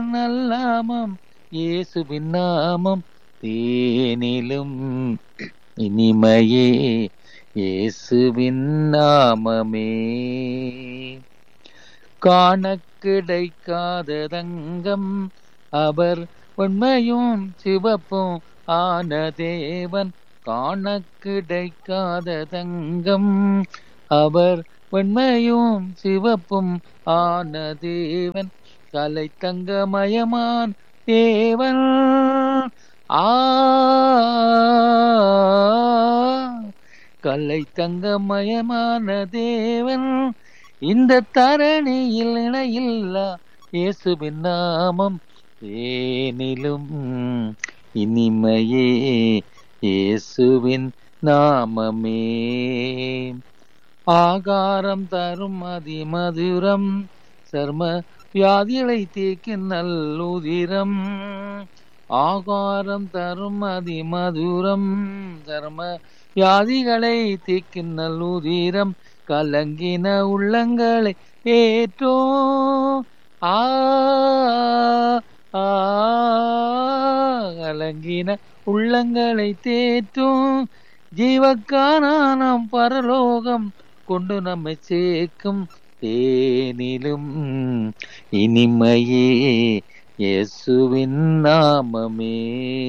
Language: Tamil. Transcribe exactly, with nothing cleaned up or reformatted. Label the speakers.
Speaker 1: நல்லாமம் இயேசுவின் நாமம் தேனிலும் இனிமையே இயேசுவின் நாமமே. காண கிடைக்காத தங்கம் அவர் உண்மையும் சிவப்பும் ஆன தேவன். காண கிடைக்காத தங்கம் அவர் வெண்மையும் சிவப்பும் ஆன தேவன். கலை தங்கமயமான் தேவன். ஆ கலை தங்கமயமான தேவன். இந்த தரணியில் இணையில்லா இயேசுவின் நாமம் தேனிலும் இனிமையே இயேசுவின் நாமமே. ஆகாரம் தரும் அதிமதுரம் சர்ம வியாதிகளை தீர்க்கும் நல்லுதிரம். ஆகாரம் தரும் அதிமதுரம் சர்ம வியாதிகளை தீர்க்கும் நல்லுதிரம். கலங்கின உள்ளங்களை ஏற்றோ ஆ கலங்கின உள்ளங்களை தேற்றும். ஜீவக்கானாம் பரலோகம் கொண்டு நம்மை சேர்க்கும் தேனிலும் இனிமையே இயேசுவின் நாமமே.